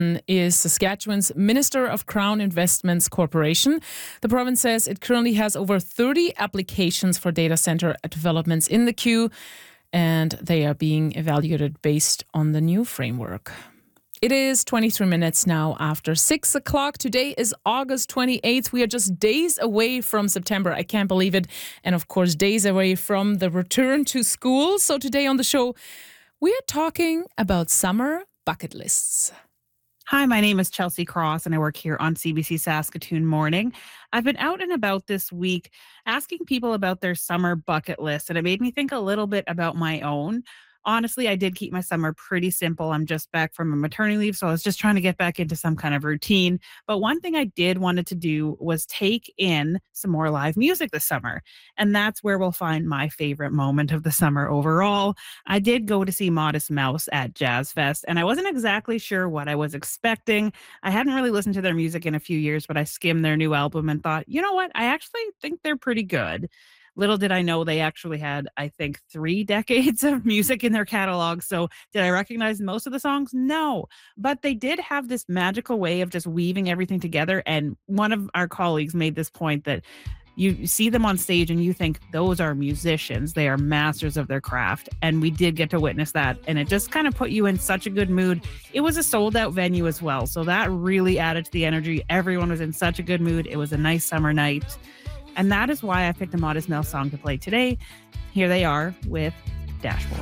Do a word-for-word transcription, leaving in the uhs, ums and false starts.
is Saskatchewan's Minister of Crown Investments Corporation. The province says it currently has over thirty applications for data center developments in the queue, and they are being evaluated based on the new framework. It is twenty-three minutes now after six o'clock. Today is August twenty-eighth. We are just days away from September. I can't believe it. And of course, days away from the return to school. So today on the show, we are talking about summer bucket lists. Hi, my name is Chelsea Cross, and I work here on C B C Saskatoon Morning. I've been out and about this week asking people about their summer bucket list, and it made me think a little bit about my own. Honestly, I did keep my summer pretty simple. I'm just back from a maternity leave, so I was just trying to get back into some kind of routine. But one thing I did wanted to do was take in some more live music this summer. And that's where we'll find my favorite moment of the summer overall. I did go to see Modest Mouse at Jazz Fest, and I wasn't exactly sure what I was expecting. I hadn't really listened to their music in a few years, but I skimmed their new album and thought, you know what? I actually think they're pretty good. Little did I know they actually had, I think, three decades of music in their catalog. So did I recognize most of the songs? No. But they did have this magical way of just weaving everything together. And one of our colleagues made this point that you see them on stage and you think those are musicians. They are masters of their craft. And we did get to witness that. And it just kind of put you in such a good mood. It was a sold out venue as well. So that really added to the energy. Everyone was in such a good mood. It was a nice summer night. And that is why I picked a Modest Mouse song to play today. Here they are with Dashboard.